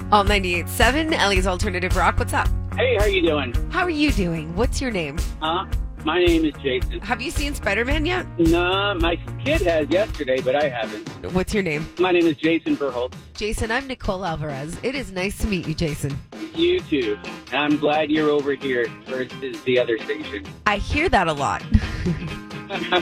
All 98.7, Ellie's Alternative Rock. What's up? Hey, how you doing? How are you doing? What's your name? My name is Jason. Have you seen Spider-Man yet? No, my kid has yesterday, but I haven't. What's your name? My name is Jason Verholt. Jason, I'm Nicole Alvarez. It is nice to meet you, Jason. You too. I'm glad you're over here versus the other station. I hear that a lot.